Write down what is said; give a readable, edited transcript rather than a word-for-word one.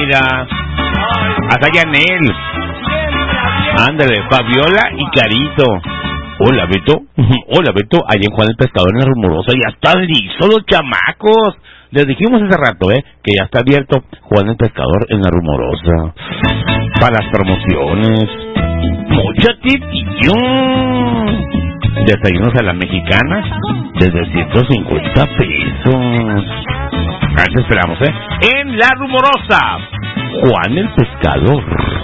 amiga. Hasta Yanel. Ándale, Fabiola y Carito. Hola, Beto. Hola, Beto. Allá en Juan el Pescador, en la Rumorosa. Ya están listos los chamacos. Les dijimos hace rato, que ya está abierto Juan el Pescador en la Rumorosa. Para las promociones. Móchate, tío. Desayunos a la mexicana desde 150 pesos. Ahí te esperamos, en la Rumorosa. Juan el Pescador.